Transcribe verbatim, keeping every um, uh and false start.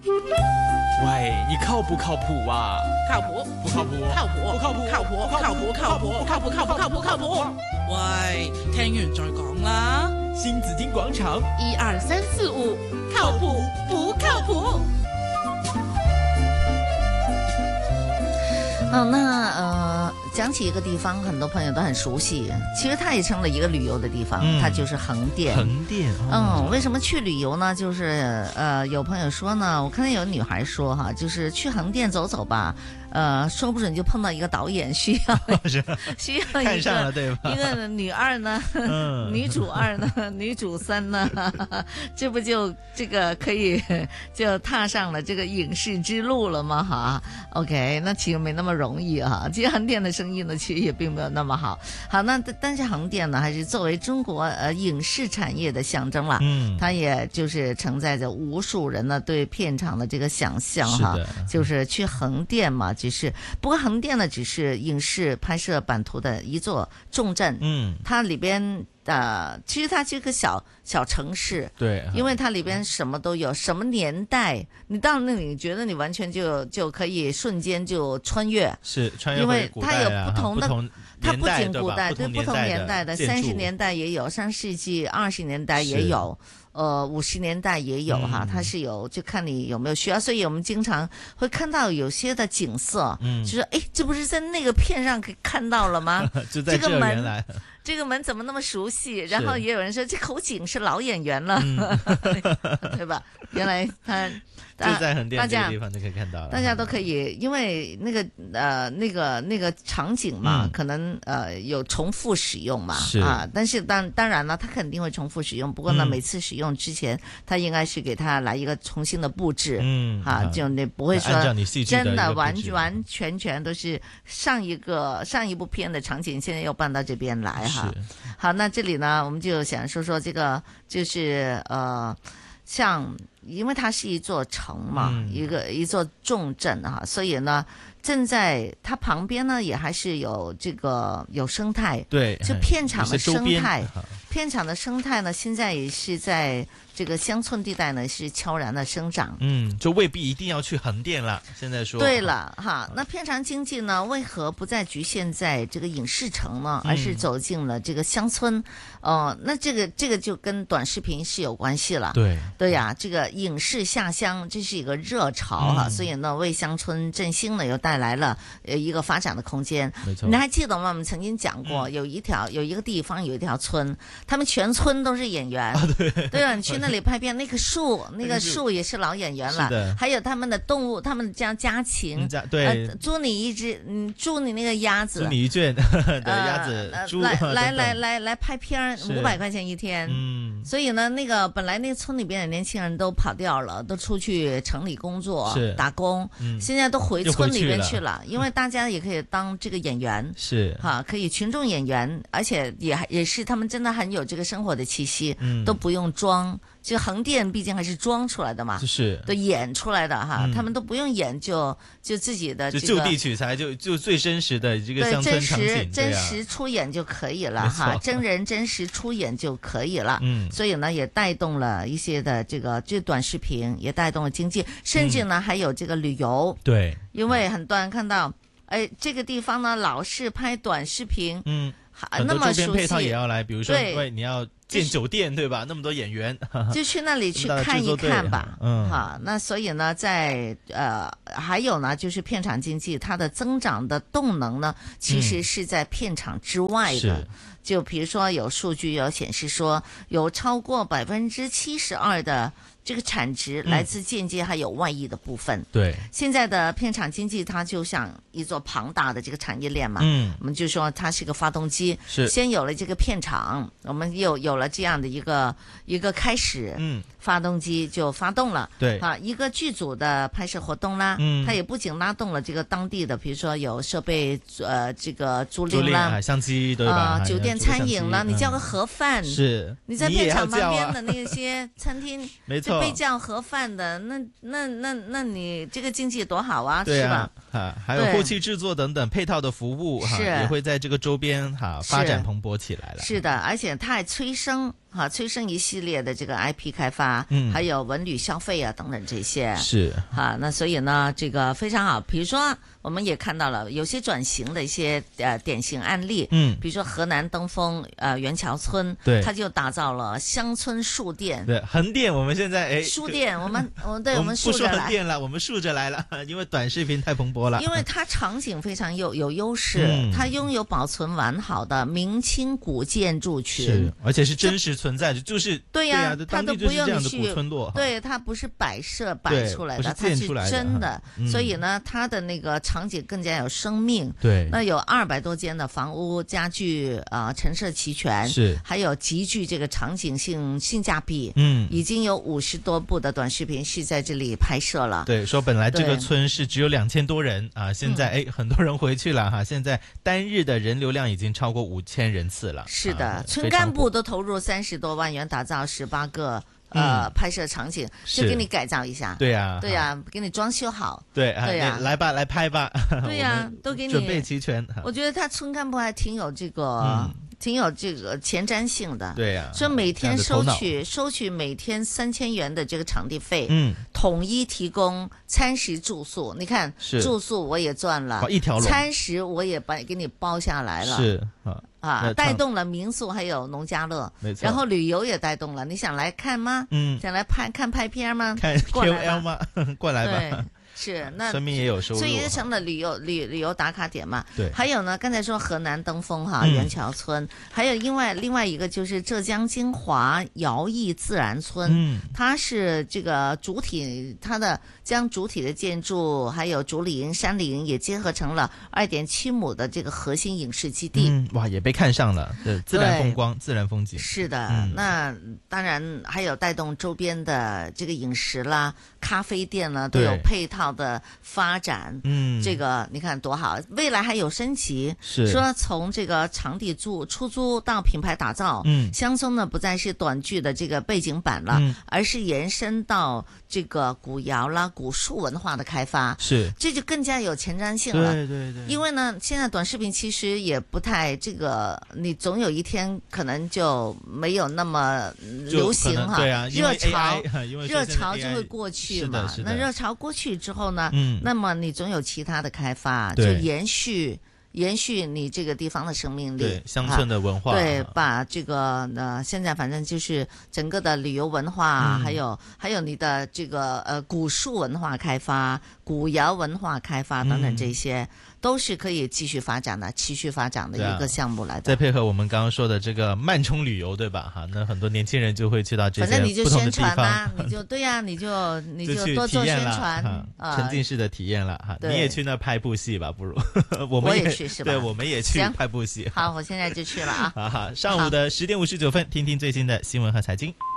喂，你靠不靠谱啊？ 靠谱不靠谱？ 靠谱不靠谱？ 靠谱靠譜靠譜靠譜靠譜靠譜靠譜。喂，聽完再講啦。 新紫荊廣場一二三四五，靠譜不靠譜？ 嗯，那呃，讲起一个地方，很多朋友都很熟悉，其实它也成了一个旅游的地方，嗯、它就是横店。 横店， 哦、嗯，为什么去旅游呢？就是呃，有朋友说呢，我看见有女孩说哈，就是去横店走走吧。呃，说不准就碰到一个导演需要需要一个看上了对吧？ 一个女二呢，嗯、女主二呢，女主三呢，这不就这个可以就踏上了这个影视之路了吗？哈 ，OK， 那其实没那么容易哈。其实横店的生意呢，其实也并没有那么好。好，那但是横店呢，还是作为中国呃影视产业的象征了，嗯，它也就是承载着无数人呢对片场的这个想象哈，就是去横店嘛。只是，不过横店呢，只是影视拍摄版图的一座重镇。嗯，它里边呃，其实它是一个小小城市。 对， 因为它里边什么都有，什么年代，你到那里，你觉得你完全就就可以瞬间就穿越。 是穿越、啊， 因为它有不同的， 不同它不仅古代， 对不同年代的，三十年代也有，上世纪二十年代也有。呃，五十年代也有哈，它是有，就看你有没有需要，所以我们经常会看到有些的景色，嗯，就说哎，这不是在那个片上可以看到了吗？ 就在这原来， 这个门怎么那么熟悉？然后也有人说这口井是老演员了，嗯、对吧？原来他。 就在横店这个地方就可以看到了， 大家都可以，因为那个呃那个那个场景嘛，嗯、可能呃有重复使用嘛，啊，但是当当然了，它肯定会重复使用。不过呢，嗯、每次使用之前，它应该是给它来一个重新的布置，嗯，啊，就你不会说真的完完全全都是上一个上一部片的场景，现在又搬到这边来哈。好，那这里呢，我们就想说说这个，就是呃。像，因为它是一座城嘛，嗯、一个一座重镇哈，所以呢，正在它旁边呢，也还是有这个有生态， 对， 就片场的生态，片场的生态呢，现在也是在这个乡村地带呢，是悄然的生长。 嗯，就未必一定要去横店了。现在说对了哈，那片场经济呢，为何不再局限在这个影视城呢，而是走进了这个乡村？哦、呃，那这个这个就跟短视频是有关系了。 对对呀、啊，这个影视下乡，这是一个热潮哈、嗯，所以呢，为乡村振兴呢，又带来了呃一个发展的空间。 没错， 你还记得吗？我们曾经讲过，有一条有一个地方有一条村，他们全村都是演员。啊、对对啊，你去那里拍片，那棵树那个树也是老演员了。还有他们的动物，他们叫家禽。 对、 呃，租你一只，嗯，租你那个鸭子。 租你一圈的鸭子、呃、猪。 来来来来来拍片，五百块钱一天。嗯。所以呢，那个本来那个村里边的年轻人都跑掉了，都出去城里工作打工、嗯，现在都回村里边去了，因为大家也可以当这个演员， 是哈，可以群众演员，而且也也是他们真的很有这个生活的气息，嗯、都不用装。就横店毕竟还是装出来的嘛， 是都演出来的哈、嗯，他们都不用演就就自己的、这个、 就就地取材，就就最真实的这个乡村场景， 对，真实真实出演就可以了哈，真人真实出演就可以了。嗯，所以呢也带动了一些的这个这短视频，也带动了经济，甚至呢、嗯、还有这个旅游。 对， 因为很多人看到，哎，这个地方呢老是拍短视频， 嗯， 那么熟悉， 很多周边配套也要来，比如说因为你要。建酒店对吧？那么多演员， 就去那里去看一看吧。嗯，好，那所以呢，在呃，还有呢，就是片场经济它的增长的动能呢，其实是在片场之外的。嗯、就比如说有数据有显示说，有超过百分之七十二的这个产值来自间接还有外溢的部分。 对、嗯， 现在的片场经济它就像一座庞大的这个产业链嘛。嗯，我们就说它是个发动机， 是先有了这个片场，我们又有。有了这样的一个一个开始，嗯，发动机就发动了， 对啊，一个剧组的拍摄活动啦，嗯，它也不仅拉动了这个当地的，比如说有设备呃这个租赁啦， 相机对吧？ 啊、呃，酒店餐饮啦，你叫个盒饭， 是你在片场旁边的那些餐厅， 没错， 被叫盒饭的，那那那那你这个经济多好啊， 对啊是吧？ 啊，还有后期制作等等配套的服务哈，也会在这个周边哈发展蓬勃起来了。 是的，而且它还催生哈、啊，催生一系列的這個 I P 開發，嗯，還有文旅消費啊等等這些， 是哈、啊，那所以呢，這個非常好。比如說，我們也看到了有些轉型的一些呃典型案例，嗯，比如說河南登封呃元橋村，對，它就打造了鄉村書店， 對，橫店我們現在誒書店，我們我們對我們不說橫店了，我們豎着來了，因為短視頻太蓬勃了， 因為它場景非常有有優勢，嗯、它擁有保存完好的明清古建築群， 是，而且是真實存在的，就。就是對呀、啊，它都不用你去， 村落對，它不是擺設擺出來的，它是真的、嗯，所以呢，它的那個場景更加有生命。對，那有二百多間的房屋家具啊、呃，陳設齊全，是，還有極具這個場景性性價比。嗯，已經有五十多部的短視頻是在這裡拍攝了。對，說本來這個村是只有兩千多人啊，現在哎、嗯、很多人回去了哈，現在單日的人流量已經超過五千人次了。是的，啊、村幹部都投入三十多萬元。打造十八個呃、嗯、拍攝場景，就給你改造一下，對呀、啊，對呀、啊，給你裝修好，對對呀、啊，來吧，來拍吧，對呀、啊，都給你準備齊全。我覺得他村幹部還挺有這個，嗯、挺有這個前瞻性的，對呀、啊，所以每天收取收取每天三千元的這個場地費，嗯，統一提供餐食住宿，你看住宿我也賺了，一條龍，餐食我也把給你包下來了，是啊。啊，帶動了民宿，還有農家樂，然後旅遊也帶動了。你想來看嗎？嗯，想來拍看拍片嗎？看 K O L 嗎？過來吧。對，是那生命也有收入，所以也成了旅遊旅旅遊打卡點嘛。對，還有呢，剛才說河南登封哈元橋村，嗯、還有另外另外一個就是浙江金華瑤藝自然村，嗯，它是這個主體，它的將主體的建築還有竹林、山林也結合成了二點七畝的這個核心影視基地。嗯，哇，也被看上了，對，自然風光、自然風景。是的，嗯、那當然還有帶動周邊的這個飲食啦、咖啡店呢，都有配套的發展。嗯，這個你看多好，未來還有升級，是說從這個場地租出租到品牌打造。嗯，鄉村呢不再是短劇的這個背景板了，嗯、而是延伸到這個古謠啦、古樹文化的開發。是，這就更加有前瞻性了。對對對，因為呢，現在短視頻其實也不太這個，你總有一天可能就沒有那麼流行哈。對啊，熱潮熱潮就會過去嘛。那熱潮過去之後呢，嗯，那麼你總有其他的開發，就延續延續你這個地方的生命力，對鄉村的文化，對，把這個呃現在反正就是整個的旅遊文化，嗯、還有還有你的這個呃古樹文化開發、古謠文化開發等等這些。嗯，都是可以繼續發展的、持續發展的一個項目來的。再配合我們剛剛說的這個慢充旅遊，對吧？哈，那很多年輕人就會去到這些不同的地方。反正你就宣傳啦，你就對呀、啊，你就你就多做宣傳，沉浸式的體驗了哈。你也去那拍部戲吧，不如我們也，我也去是吧？對，我們也去拍部戲。好，我現在就去了啊。好好，上午的十點五十九分，聽聽最新的新聞和財經。